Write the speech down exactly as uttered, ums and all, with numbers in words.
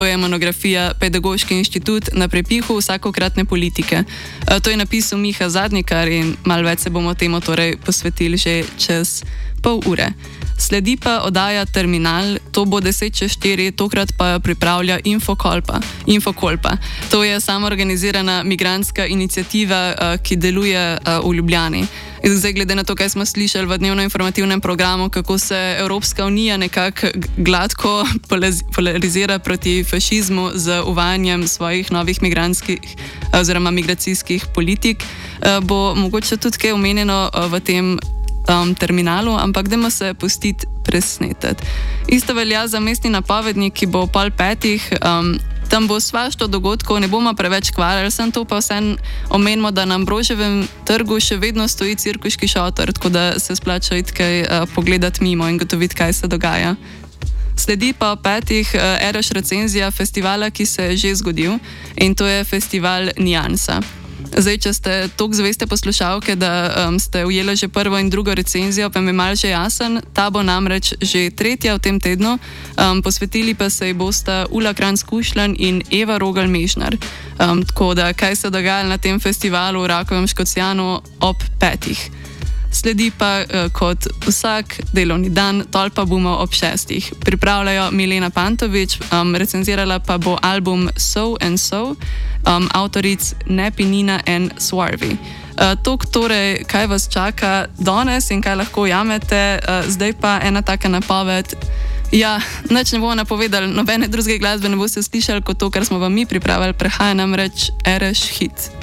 To je monografija Pedagoški inštitut na prepihu vsakokratne politike. To je napisal Miha Zadnikar in malo več se bomo temu torej posvetili že čez pol ure. Sledi pa oddaja Terminal, to bo deset čez štiri, tokrat pa jo pripravlja Infokolpa. Infokolpa. To je samoorganizirana migrantska iniciativa, ki deluje v Ljubljani. Zdaj, glede na to, kaj smo slišali v dnevno-informativnem programu, kako se Evropska unija nekako gladko polarizira proti fašizmu z uvajanjem svojih novih migrantskih oziroma migracijskih politik, bo mogoče tudi kaj omenjeno v tem um, terminalu, ampak dajmo se pustiti presnetiti. Isto velja za mestni napovednik, ki bo pol petih. Um, Tam bo svašta dogodkov, ne bomo preveč kvarili, sem to pa vsem omenimo, da na Ambroževem trgu še vedno stoji cirkuški šotor, tako da se splača iti kaj uh, pogledati mimo in gotoviti, kaj se dogaja. Sledi pa petih uh, Eraš recenzija festivala, ki se je že zgodil, in to je festival Niansa. Zdaj, če ste toliko zveste poslušalke, da um, ste ujeli že prvo in drugo recenzijo, pa mi je malo že jasen, ta bo namreč že tretja v tem tednu, um, posvetili pa se ji bosta Ula Kranjc-Kušlan in Eva Rogelj-Mežnar. Um, tako da, kaj se dogaja na tem festivalu v Rakovem Škocjanu ob petih. Sledi pa uh, kot vsak delovni dan, Tolpa bomo ob šestih. Pripravljajo Milena Pantovič, um, recenzirala pa bo album So and So, um, avtoric Nepinina and Swarvi. Uh, tok torej, kaj vas čaka danes in kaj lahko jamete, uh, zdaj pa ena taka napoved. Ja, nič ne bomo napovedali, nobene druge glasbe ne boste slišali kot to, kar smo vam mi pripravili, prehaja namreč Eraš hit.